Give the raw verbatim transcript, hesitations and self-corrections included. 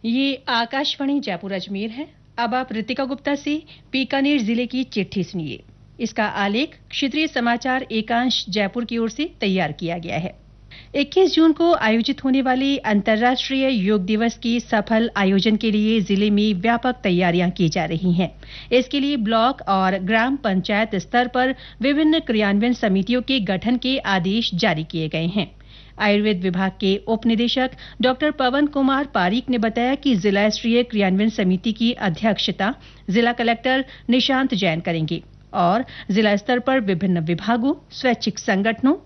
ये आकाशवाणी जयपुर अजमेर है। अब आप रितिका गुप्ता से बीकानेर जिले की चिट्ठी सुनिए। इसका आलेख क्षेत्रीय समाचार एकांश जयपुर की ओर से तैयार किया गया है। इक्कीस जून को आयोजित होने वाले अंतर्राष्ट्रीय योग दिवस की सफल आयोजन के लिए जिले में व्यापक तैयारियां की जा रही हैं। इसके लिए ब्लॉक और ग्राम पंचायत स्तर पर विभिन्न क्रियान्वयन समितियों के गठन के आदेश जारी किए गए हैं। आयुर्वेद विभाग के उप निदेशक डॉक्टर पवन कुमार पारीक ने बताया कि जिला स्तरीय क्रियान्वयन समिति की अध्यक्षता जिला कलेक्टर निशांत जैन करेंगे और जिला स्तर पर विभिन्न विभागों, स्वैच्छिक संगठनों